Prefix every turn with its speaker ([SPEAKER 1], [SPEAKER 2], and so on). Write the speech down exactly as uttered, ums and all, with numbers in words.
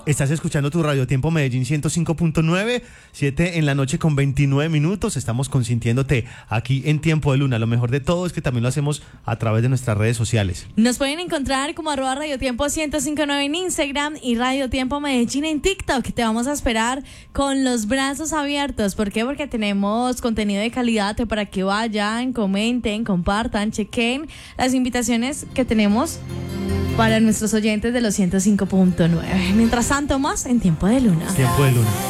[SPEAKER 1] Estás escuchando tu Radio Tiempo Medellín ciento cinco punto nueve, siete en la noche con veintinueve minutos. Estamos consintiéndote aquí en Tiempo de Luna. Lo mejor de todo es que también lo hacemos a través de nuestras redes sociales.
[SPEAKER 2] Nos pueden encontrar como arroba Radio Tiempo ciento cinco punto nueve en Instagram y Radio Tiempo Medellín en TikTok. Te vamos a esperar con los brazos abiertos. ¿Por qué? Porque tenemos contenido de calidad para que vayan, comenten, compartan, chequen las invitaciones que tenemos para nuestros oyentes de los ciento cinco punto nueve. Mientras tanto, más en Tiempo de Luna.
[SPEAKER 1] Tiempo de Luna.